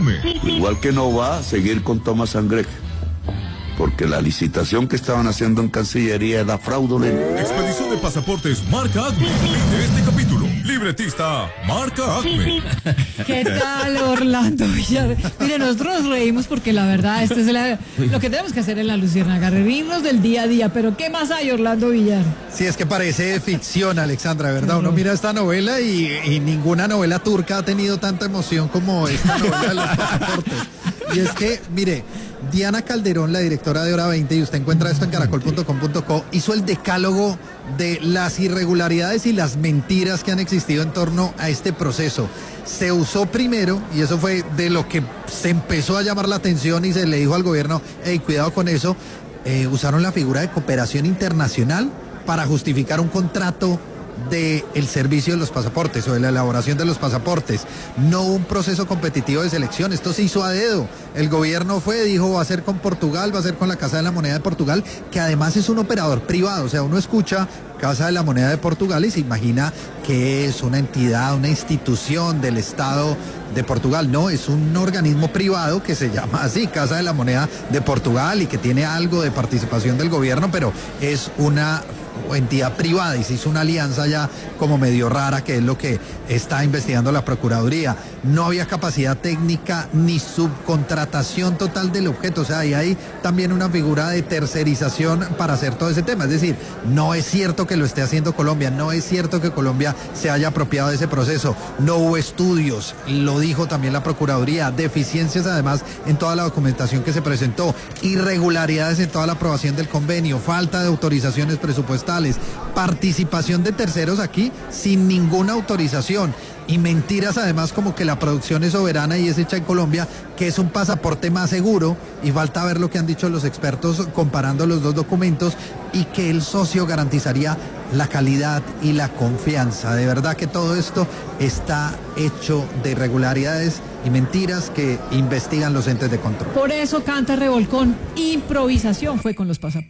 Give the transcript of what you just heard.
ACME. Igual que no va a seguir con Thomas Angreck, porque la licitación que estaban haciendo en Cancillería era fraudulenta. Expedición de pasaportes marca ACME. Fin de este capítulo. Libretista marca ACME. ¿Qué tal, Orlando Villar? Mire, nosotros nos reímos porque la verdad, esto es lo que tenemos que hacer en La Luciérnaga, reírnos del día a día. Pero ¿qué más hay, Orlando Villar? Sí, es que parece ficción, Alexandra, ¿verdad? Uno mira esta novela y ninguna novela turca ha tenido tanta emoción como esta novela de los pasaportes. Y es que, mire, Diana Calderón, la directora de Hora 20, y usted encuentra esto en caracol.com.co, hizo el decálogo de las irregularidades y las mentiras que han existido en torno a este proceso. Se usó primero, y eso fue de lo que se empezó a llamar la atención y se le dijo al gobierno, hey, cuidado con eso, usaron la figura de cooperación internacional para justificar un contrato del servicio de los pasaportes o de la elaboración de los pasaportes. No hubo un proceso competitivo de selección, esto se hizo a dedo. El gobierno dijo, va a ser con Portugal, va a ser con la Casa de la Moneda de Portugal, que además es un operador privado. O sea, uno escucha Casa de la Moneda de Portugal y se imagina que es una entidad, una institución del Estado de Portugal. No, es un organismo privado que se llama así, Casa de la Moneda de Portugal, y que tiene algo de participación del gobierno, pero es una entidad privada y se hizo una alianza ya como medio rara, que es lo que está investigando la Procuraduría. No había capacidad técnica ni subcontratación total del objeto, o sea, y hay también una figura de tercerización para hacer todo ese tema. Es decir, no es cierto que lo esté haciendo Colombia, no es cierto que Colombia se haya apropiado de ese proceso, no hubo estudios, lo dijo también la Procuraduría, deficiencias además en toda la documentación que se presentó, irregularidades en toda la aprobación del convenio, falta de autorizaciones presupuestales, participación de terceros aquí sin ninguna autorización, y mentiras además como que la producción es soberana y es hecha en Colombia, que es un pasaporte más seguro, y falta ver lo que han dicho los expertos comparando los dos documentos, y que el socio garantizaría la calidad y la confianza. De verdad que todo esto está hecho de irregularidades y mentiras que investigan los entes de control. Por eso canta Revolcón, improvisación fue con los pasaportes.